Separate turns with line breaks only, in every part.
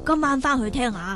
今晚翻去聽下。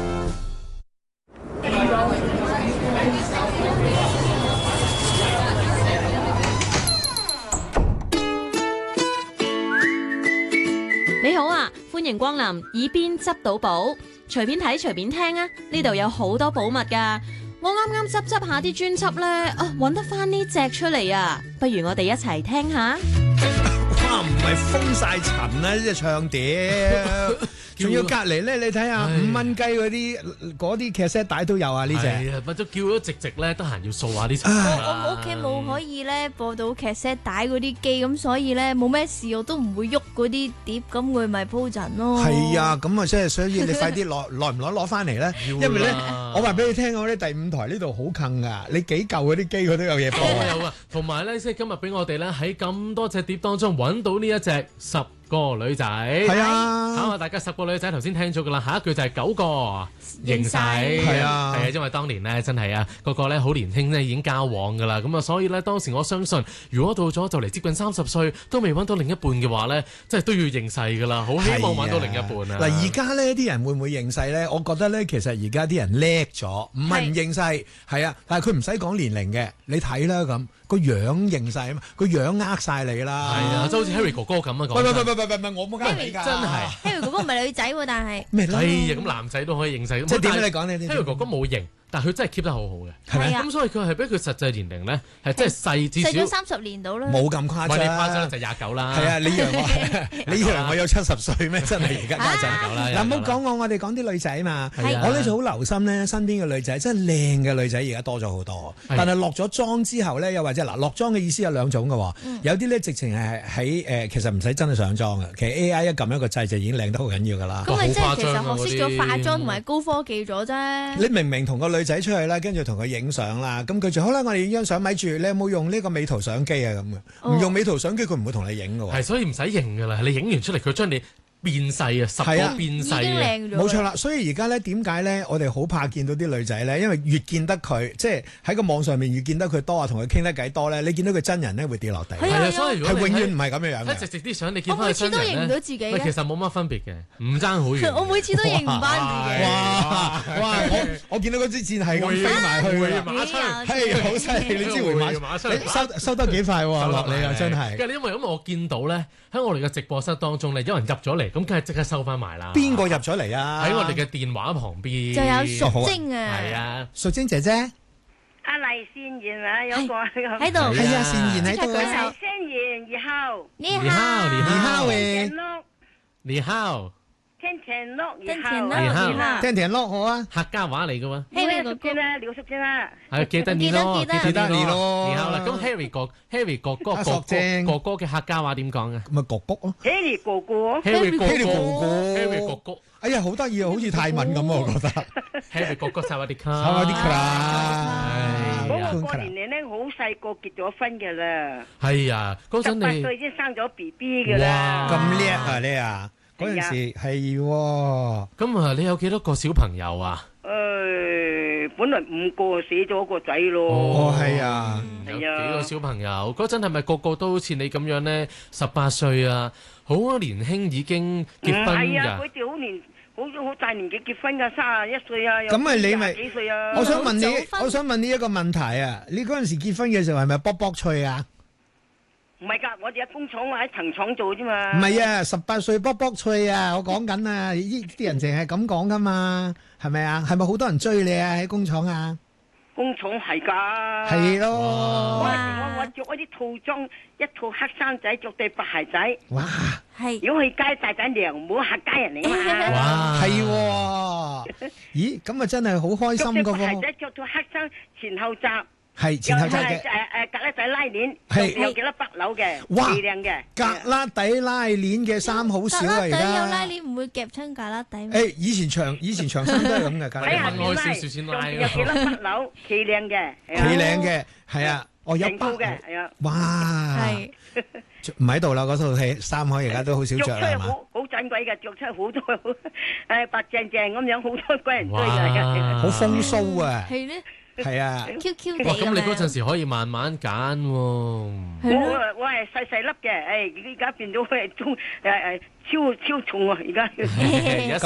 你好啊，歡迎光臨耳邊執到寶，隨便睇隨便聽啊！呢度有好多寶物㗎。我啱啱執下啲專輯呢，揾得翻呢隻出嚟啊！不如我哋一齊聽下。
哇，唔係封晒塵啊！呢隻唱碟，仲要隔離咧，你睇下5蚊雞嗰啲cassette帶都有啊！呢隻
係啊，咪都叫咗直咧，得閒要掃下啲塵。
我屋企冇可以咧播到cassette帶嗰啲機，咁所以咧冇咩事，我都唔會喐嗰啲碟，咁佢咪鋪塵咯。
係啊，咁啊，即係所以你快啲耐唔耐攞翻嚟咧？因為咧，我話俾你聽，我哋第5台呢度好近噶，你幾舊嗰啲機佢都有嘢播。
有啊，同埋咧，即係今日俾我哋咧喺咁多隻碟當中揾到呢一隻10個女仔。
係啊，
考下大家10個女仔頭先聽咗噶啦，下一句就係9個形勢。
係啊，
係啊，因為當年咧真係啊，個個咧好年輕咧已經交往噶啦，咁啊所以咧當時我相信，如果到咗就嚟接近30歲都未揾到另一半嘅話咧，即係都要認世噶啦，好希望揾到另一半啊！
嗱，而家呢啲人會唔會認世咧？我覺得咧，其實而家啲人叻咗，唔係唔認世，係啊，但係佢唔使講年齡嘅，你睇啦咁。個樣認晒啊嘛，個樣呃晒你啦。係
啊，就好似 Harry 哥哥咁啊講。
唔，我冇呃你㗎。
真係
Harry 哥哥唔係女仔喎，但係
咩啦？
哎呀，咁男仔都可以認世。
即係點咧？你講呢啲。
Harry 哥哥冇型，但係佢真係 keep 得好好嘅。
係咪？
咁所以佢係比佢實際年齡咧係真係細至少。
細咗30年到啦。
冇咁誇張。
你誇張就29啦。
係啊，你以為我有70歲咩？真係而家家陣。嗱，唔好講我哋講啲女仔嘛。我咧就好留心咧，身邊嘅女仔真係靚嘅女仔而家多咗好多。但係落咗妝之後咧，又或者嗱落妝嘅意思有2種嘅喎。有啲咧直情係喺其實唔使真係上妝嘅，其實 AI 一撳一個掣就已經靚得好緊要㗎啦。
咁咪即係其實學識咗化妝同埋高科技咗啫。
你明明同個女仔出去啦，跟住同佢影相啦，咁佢就好啦，我哋影張相咪住，你有冇用呢個美圖相機啊咁嘅？唔用美圖相機佢唔會同你影㗎喎。
係，所以唔使影㗎啦，你影完出嚟佢將你變細啊，10個變細啊，
冇錯啦。所以而家咧點解咧，我哋好怕見到啲女仔咧，因為越見得佢，即係喺個網上面越見得佢多啊，同佢傾得偈多咧，你見到佢真人咧會跌落地。
係啊，所以如果
係永遠唔係咁樣樣嘅。
睇直啲相，你見翻佢真人咧，
我每次都認唔到自己嘅。
其實冇乜分別嘅，唔爭好遠。
我每次都認唔翻自己。
哇！我見到嗰支箭係咁飛埋去
回馬槍，
係好犀利！你知回馬槍，收得幾快喎？落你啊，真係。
因為我見到咧喺我哋嘅直播室當中咧，有人入咗嚟，咁梗係即刻收翻埋啦。
邊個入咗嚟啊？
喺我哋嘅電話旁邊
就有淑晶啊。
係啊，
淑晶姐姐。
阿黎善言啊，有個
喺度。
係啊，善言喺度啊。
善言2號。
你好，你好。
天田樂
天田
樂好啊，
客家話嚟嘅喎。
Harry 哥哥啦，廖淑貞啦，
係記得你咯，
記得你咯。
然後啦，咁 Harry 哥哥嘅客家話點講啊？
咪哥哥咯
，Harry 哥哥
，Harry 哥哥，
哎呀，好得意啊，好似泰文咁啊，我覺得。
Harry 哥哥薩瓦迪卡，
薩瓦迪卡啦。
嗰個年齡咧，好細個結咗婚嘅啦。
係啊，嗰陣你
18歲已經生咗 BB 嘅啦。
咁叻啊你啊！嗰陣時係喎，
咁啊，你有幾多個小朋友啊？
本來5個，死咗個仔咯。
哦，係啊，
有幾個小朋友？嗰陣係咪個個都好似你咁樣咧？18歲啊，好年輕已經結婚㗎。
係啊，佢哋好大年紀結婚㗎，31歲啊，
咁咪你咪
幾歲啊？
我想問你一個問題啊，你嗰陣時結婚嘅時候係咪卜卜脆啊？
唔係㗎，我哋喺工廠喺層廠做啫嘛。
唔係啊，18歲卜卜脆啊！我講緊啊，呢啲人淨係咁講噶嘛，係咪啊？係咪好多人追你啊？喺工廠啊？
工廠係㗎。係
咯。
我着嗰啲套裝，一套黑衫仔，着對白鞋仔。
哇！
係。
如果去街大緊娘，唔好嚇家人嚟嘛。
哇！
係喎。咦？咁啊真係好開心㗎喎。
着對白鞋仔，着套黑衫，前後紮。
係前後紮嘅，
格拉底拉鏈，有幾粒北樓嘅，
哇，
幾靚嘅。
格拉底拉鏈嘅衫好少啊，而家。
格拉底有拉鏈唔會夾親格拉底。
誒，以前長衫都係咁嘅，格拉底。
分開少少先拉嘅。
有幾粒北樓，企靚嘅。
企靚嘅，係啊，有
包嘅，係啊。
哇！
係。
唔喺度啦，嗰套戲衫可以而家都好少着啦，係嘛？
好盞鬼嘅，着出好多，白淨淨咁樣，好多鬼人追嘅。
好風騷啊！
係咧。
係啊
，QQ
哇！咁你嗰陣時可以慢慢揀喎。
我係細細粒嘅，而家變咗係超重啊！而家